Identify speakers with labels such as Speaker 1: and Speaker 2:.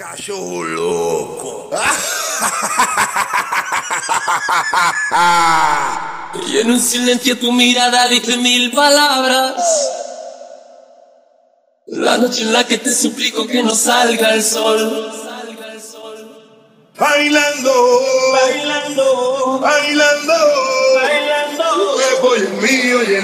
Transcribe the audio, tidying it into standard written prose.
Speaker 1: Cachorro louco.
Speaker 2: Y en un silencio tu mirada dice mil palabras. La noche en la que te suplico que no salga el sol.
Speaker 1: Bailando,
Speaker 2: Bailando,
Speaker 1: bailando,
Speaker 2: bailando.
Speaker 1: tu cuerpo y el mío.